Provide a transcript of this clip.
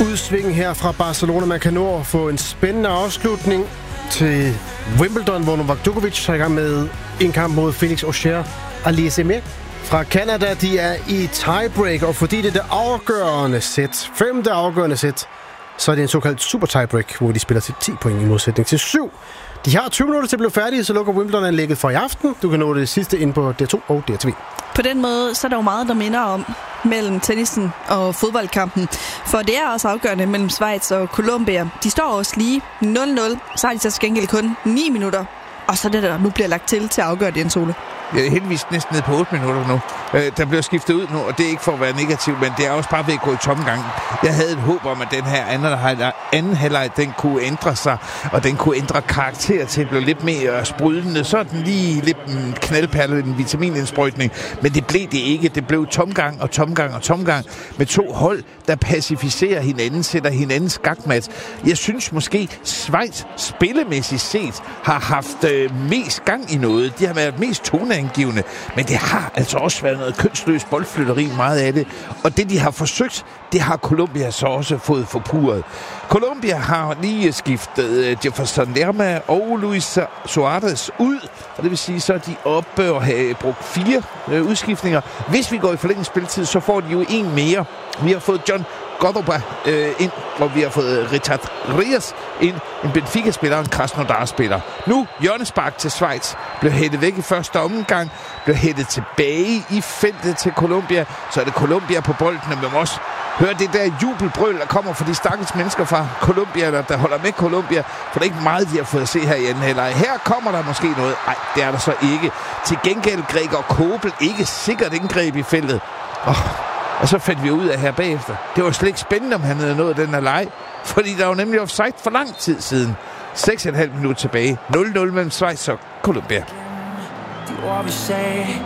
udsving her fra Barcelona. Man kan nå at få en spændende afslutning til Wimbledon, hvor Novak Djokovic er i gang med en kamp mod Felix Auger-Aliassime fra Canada. De er i tiebreak, og fordi det er det afgørende sæt, 5. afgørende sæt, så er det en såkaldt super tiebreak, hvor de spiller til 10 point i modsætning til 7. De har 20 minutter til at blive færdige, så lukker Wimbledon-anlægget for i aften. Du kan nå det sidste ind på DR2 og DRTV. På den måde, så er der jo meget, der minder om mellem tennisen og fodboldkampen. For det er også afgørende mellem Schweiz og Colombia. De står også lige 0-0, så har de så gengæld kun 9 minutter. Og så er det, der nu bliver lagt til at afgøre det, Jens Ole. Jeg er heldigvis næsten ned på 8 minutter nu. Der bliver skiftet ud nu, og det er ikke for at være negativ, men det er også bare ved at gå i tomgang. Jeg havde et håb om, at den her anden halvleg, den kunne ændre sig, og den kunne ændre karakter til at blive lidt mere sprudlende. Så er den lige lidt en knaldperle, en vitaminindsprøjtning, men det blev det ikke. Det blev tomgang og tomgang og tomgang med 2 hold, der pacificerer hinanden, sætter hinanden skakmat. Jeg synes måske, Schweiz spillemæssigt set har haft mest gang i noget. De har været mest toneangivende, men det har altså også været noget kønsløst boldflytteri, meget af det. Og det, de har forsøgt, det har Colombia så også fået forpurret. Colombia har lige skiftet Jefferson Lerma og Luis Suarez ud, og det vil sige, så er de oppe og have brugt 4 udskiftninger. Hvis vi går i forlænget spilletid, så får de jo en mere. Vi har fået John Cordoba ind, og vi har fået Richard Rias ind, en Benfica-spiller og en Krasnodar-spiller. Nu hjørnespark til Schweiz, blev hættet væk i første omgang, blev hættet tilbage i feltet til Colombia, så er det Colombia på bolden, og man må også høre det der jubelbrøl, der kommer fra de stakkels mennesker fra Colombia, der holder med Colombia, for det er ikke meget, de har fået at se her i anden halvleg. Her kommer der måske noget. Nej, det er der så ikke. Til gengæld Gregor Kobel ikke sikkert indgreb i feltet. Og så fandt vi ud af her bagefter. Det var slet ikke spændende, om han havde nået den her leg. Fordi der var nemlig offside for lang tid siden. 6,5 minutter tilbage. 0-0 mellem Schweiz og Colombia.